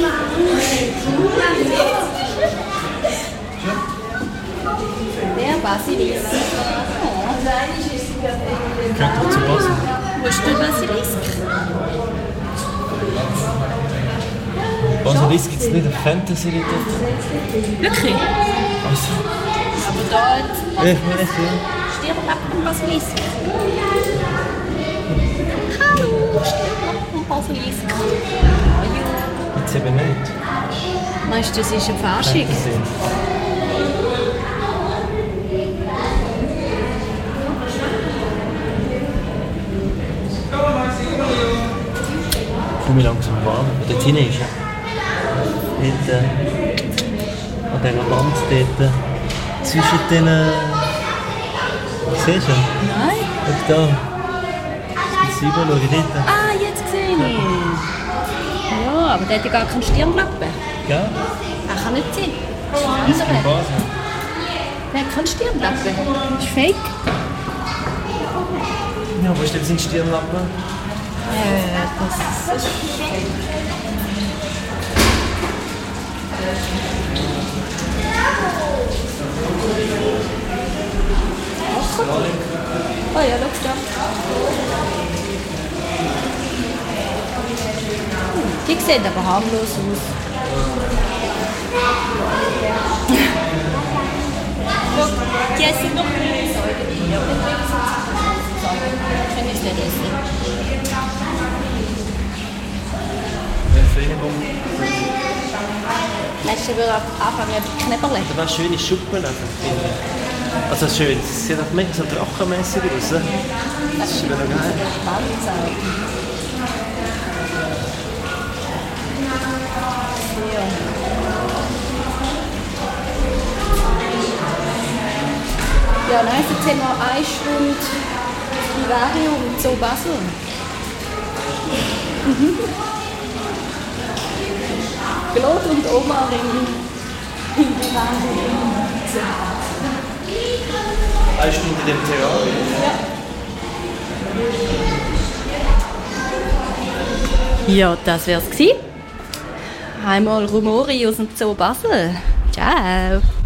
Der Basilisk. Gehört doch zu Basel. Wo ist der Basilisk? Basilisk gibt es nicht auf Fantasy dort. Wirklich? Also, Aber da ich weiß ja. Stirnlappen Basilisk. Hallo, Stirnlappen Basilisk. Jetzt eben nicht. Meinst du, das ist eine Fasching? Fantasy. Ich fühle mich langsam warm. Dort hinten ist er. Dort, an dieser Wand dort. Zwischen den... Siehst du? Nein. Schau da. Jetzt müssen wir rüber schauen, dort. Ah, jetzt sehe ich. Ja, aber der hat ja gar keinen Stirnlappen. Gell? Das kann nicht sein. Das ist in Basel. Der hat keinen Stirnlappen. Das ist fake. Ja, wo ist denn sein Stirnlappen? Das ist fake. Oh ja, schau da. Die sehen aber harmlos aus. Schau, die essen noch mehr Säugetiere. Können es nicht essen. Letztes würde anfangen mit Knäpperle. Da waren schöne Schuppen einfach drin. Also schön, es sieht auch mega so drachenmässig aus. Das ist wieder geil. Ja, nein, jetzt haben wir 1 Stunde Vivarium im Zoo Basel. Claude und Oma im Vivarium. 1 Stunde in dem Terrarium? Ja. Ja, das wär's gewesen. Einmal Rumori aus dem Zoo Basel. Ciao.